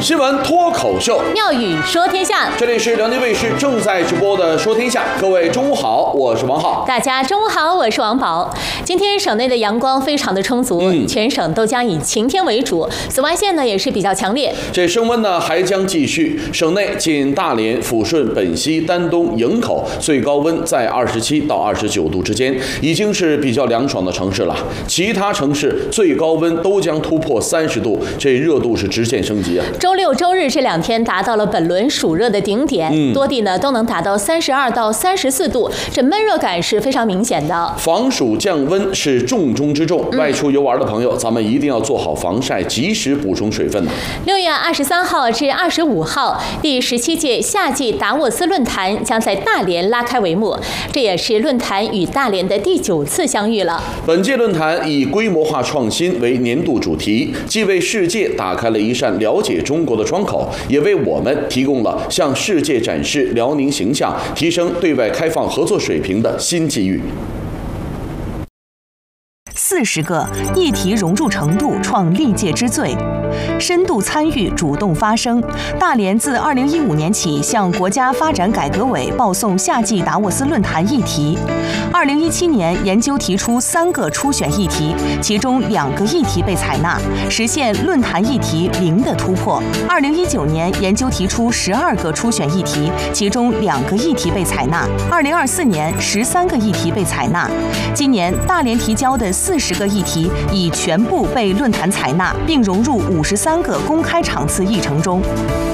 新闻脱口秀， 妙语说天下。 这里是辽宁卫视正在直播的《说天下》，各位中午好，我是王浩。 大家中午好，我是王宝。今天省内的阳光非常的充足，全省都将以晴天为主，紫外线呢也是比较强烈。 这升温呢还将继续，省内仅大连、抚顺、本溪、丹东、营口最高温在27到29度之间，已经是比较凉爽的城市了。其他城市最高温都将突破30度，这热度是直线升级啊。 周六、周日这2天达到了本轮暑热的顶点，多地呢都能达到32到34度，这闷热感是非常明显的。 防暑降温是重中之重，外出游玩的朋友，咱们一定要做好防晒，及时补充水分。 6月23号至25号，第17届夏季达沃斯论坛将在大连拉开帷幕，这也是论坛与大连的第9次相遇了。 本届论坛以规模化创新为年度主题，既为世界打开了一扇了解中国的窗口，也为我们提供了向世界展示辽宁形象、提升对外开放合作水平的新机遇。 40个议题融入程度创历届之最，深度参与，主动发声。大连自2015年起向国家发展改革委报送夏季达沃斯论坛议题。2017年研究提出3个初选议题，其中2个议题被采纳，实现论坛议题0的突破。2019年研究提出12个初选议题，其中2个议题被采纳。2024年13个议题被采纳。今年大连提交的40个议题已全部被论坛采纳，并融入53个公开场次议程中。